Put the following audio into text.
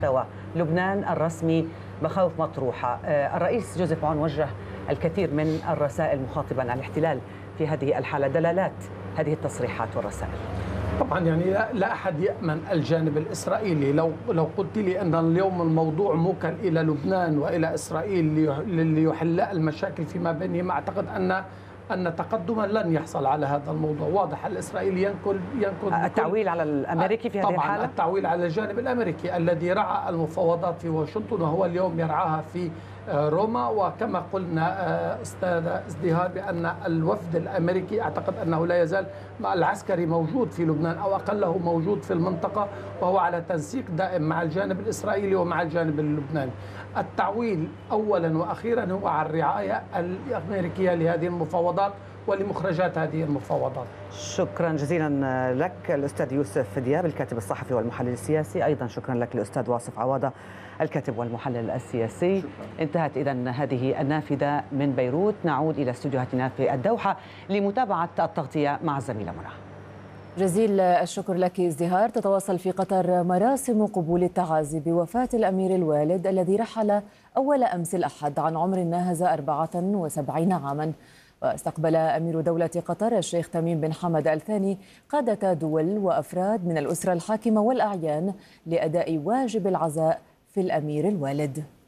مستوى لبنان الرسمي مخاوف مطروحة. الرئيس جوزيف عون وجه الكثير من الرسائل مخاطبا الاحتلال في هذه الحالة. دلالات هذه التصريحات والرسائل؟ طبعا يعني لا أحد يأمن الجانب الإسرائيلي. لو قلت لي أن اليوم الموضوع موكل إلى لبنان وإلى إسرائيل ليحل المشاكل فيما بينهم، أعتقد أن تقدما لن يحصل على هذا الموضوع. واضح الإسرائيلي ينقل التعويل على الأمريكي في هذه الحالة. طبعا التعويل على الجانب الأمريكي الذي رعى المفاوضات في واشنطن وهو اليوم يرعاها في روما. وكما قلنا أستاذ ازدهار بأن الوفد الأمريكي أعتقد أنه لا يزال العسكري موجود في لبنان أو أقله موجود في المنطقة، وهو على تنسيق دائم مع الجانب الإسرائيلي ومع الجانب اللبناني. التعويل أولا وأخيرا هو على الرعاية الأمريكية لهذه المفاوضات ولمخرجات هذه المفاوضات. شكرا جزيلا لك الأستاذ يوسف دياب الكاتب الصحفي والمحلل السياسي. أيضا شكرا لك الأستاذ واصف عوادة الكاتب والمحلل السياسي. شكرا. انتهت إذن هذه النافذة من بيروت. نعود إلى استديوهاتنا في الدوحة لمتابعة التغطية مع الزميلة منى. جزيل الشكر لك ازدهار. تتواصل في قطر مراسم قبول التعازي بوفاة الأمير الوالد الذي رحل أول أمس الأحد عن عمر ناهز 74 عاما. واستقبل أمير دولة قطر الشيخ تميم بن حمد آل ثاني قادة دول وأفراد من الأسرة الحاكمة والأعيان لأداء واجب العزاء في الأمير الوالد.